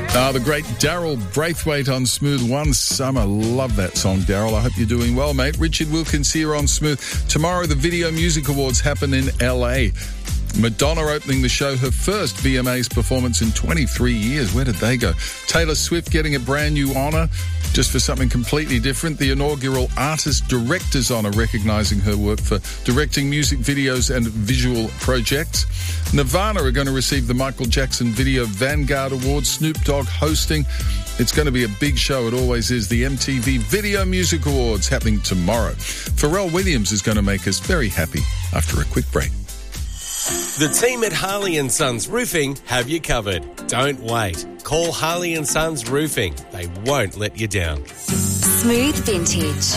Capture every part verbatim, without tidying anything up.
Uh, the great Daryl Braithwaite on Smooth One Summer. Love that song, Daryl. I hope you're doing well, mate. Richard Wilkins here on Smooth. Tomorrow, the Video Music Awards happen in L A. Madonna opening the show, her first V M As performance in twenty-three years. Where did they go? Taylor Swift getting a brand new honour just for something completely different. The inaugural Artist Director's Honour, recognising her work for directing music videos and visual projects. Nirvana are going to receive the Michael Jackson Video Vanguard Award. Snoop Dogg hosting. It's going to be a big show. It always is. The M T V Video Music Awards happening tomorrow. Pharrell Williams is going to make us very happy after a quick break. The team at Harley and Sons Roofing have you covered. Don't wait. Call Harley and Sons Roofing. They won't let you down. Smooth Vintage.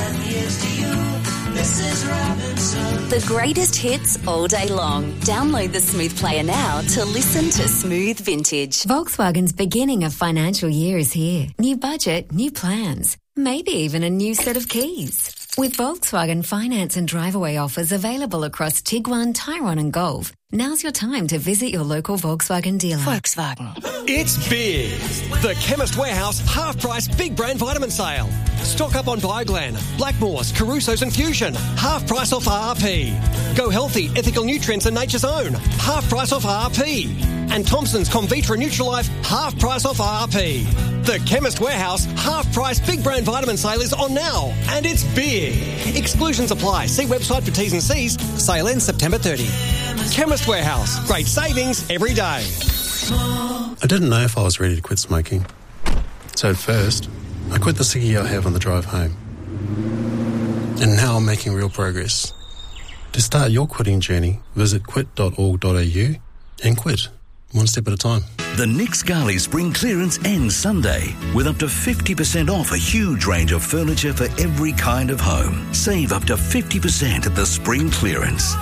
The greatest hits all day long. Download the Smooth Player now to listen to Smooth Vintage. Volkswagen's beginning of financial year is here. New budget, new plans. Maybe even a new set of keys. With Volkswagen finance and drive-away offers available across Tiguan, Tyrone and Golf, now's your time to visit your local Volkswagen dealer. Volkswagen. It's big. The Chemist Warehouse half-price big brand vitamin sale. Stock up on Bioglan, Blackmores, Caruso's and Fusion. Half price off R R P. Go Healthy, Ethical Nutrients and Nature's Own. Half price off R R P. And Thompson's Comvitra Nutrilife, half price off R R P. The Chemist Warehouse half-price big brand vitamin sale is on now, and it's big. Exclusions apply. See website for T's and C's. Sale ends September thirtieth. Chemist Warehouse. Great savings every day. I didn't know if I was ready to quit smoking. So at first, I quit the ciggy I have on the drive home. And now I'm making real progress. To start your quitting journey, visit quit dot org dot a u and quit, one step at a time. The Nick Scali Spring Clearance ends Sunday with up to fifty percent off a huge range of furniture for every kind of home. Save up to fifty percent at the Spring Clearance.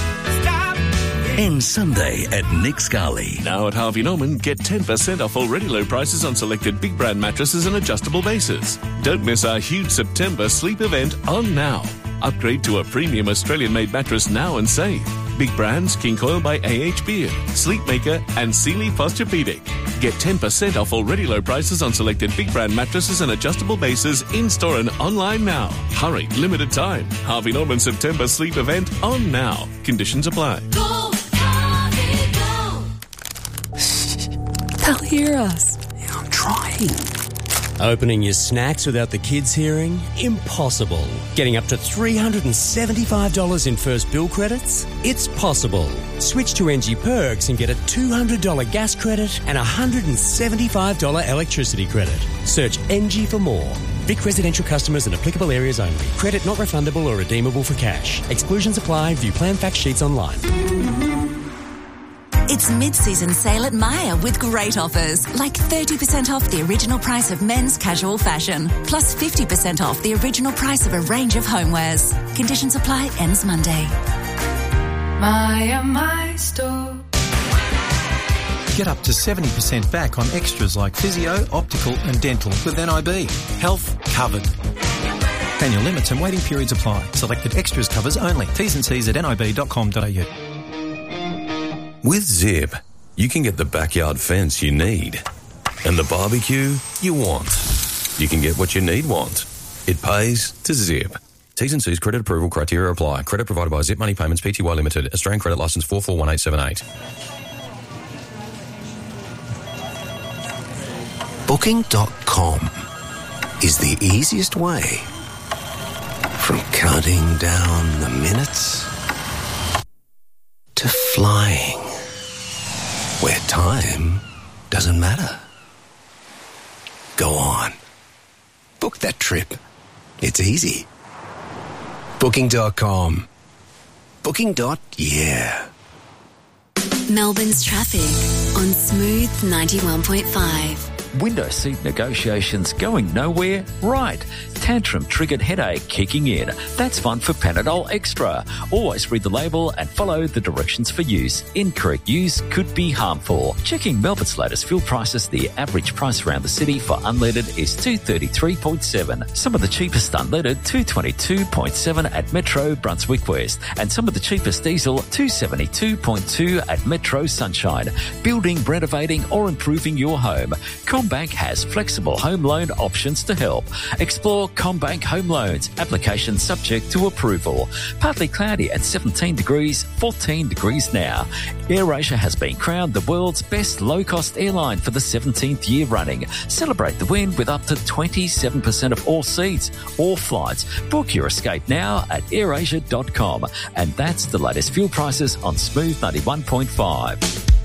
Ends Sunday at Nick Scali. Now at Harvey Norman, get ten percent off already low prices on selected big brand mattresses and adjustable bases. Don't miss our huge September sleep event on now. Upgrade to a premium Australian-made mattress now and save. Big brands, King Coil by A H Beard, Sleepmaker and Sealy Posturepedic. Get ten percent off already low prices on selected big brand mattresses and adjustable bases in-store and online now. Hurry, limited time. Harvey Norman September sleep event on now. Conditions apply. Go, Harvey, go. They'll hear us. Yeah, I'm trying. Opening your snacks without the kids hearing? Impossible. Getting up to three hundred seventy-five dollars in first bill credits? It's possible. Switch to N G Perks and get a two hundred dollars gas credit and a one hundred seventy-five dollars electricity credit. Search N G for more. Vic residential customers in applicable areas only. Credit not refundable or redeemable for cash. Exclusions apply. View plan fact sheets online. It's mid-season sale at Myer with great offers, like thirty percent off the original price of men's casual fashion, plus fifty percent off the original price of a range of homewares. Conditions apply, ends Monday. Myer, my store. Get up to seventy percent back on extras like physio, optical and dental with N I B. Health covered. Annual limits and waiting periods apply. Selected extras covers only. T's and C's at nib dot com dot a u. With Zip, you can get the backyard fence you need and the barbecue you want. You can get what you need want. It pays to Zip. T's and C's credit approval criteria apply. Credit provided by Zip Money Payments Pty Limited. Australian credit licence four four one eight seven eight. Booking dot com is the easiest way from counting down the minutes to flying, where time doesn't matter. Go on. Book that trip. It's easy. Booking dot com. Booking. Yeah. Melbourne's traffic on Smooth ninety-one point five. Window seat negotiations going nowhere? Right. Tantrum triggered headache kicking in. That's fun for Panadol Extra. Always read the label and follow the directions for use. Incorrect use could be harmful. Checking Melbourne's latest fuel prices, the average price around the city for unleaded is two thirty-three point seven. Some of the cheapest unleaded, two twenty-two point seven at Metro Brunswick West. And some of the cheapest diesel, two seventy-two point two at Metro Sunshine. Building, renovating or improving your home. CommBank has flexible home loan options to help. Explore CommBank Home Loans. Application subject to approval. Partly cloudy at seventeen degrees, fourteen degrees now. AirAsia has been crowned the world's best low-cost airline for the seventeenth year running. Celebrate the win with up to twenty-seven percent of all seats, all flights. Book your escape now at air asia dot com. And that's the latest fuel prices on Smooth ninety-one point five.